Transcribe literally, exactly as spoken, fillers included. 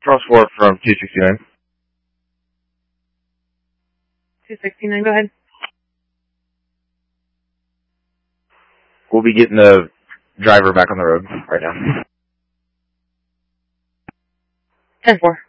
Cross four from two sixty-nine. two sixty-nine, go ahead. We'll be getting the driver back on the road right now. ten four.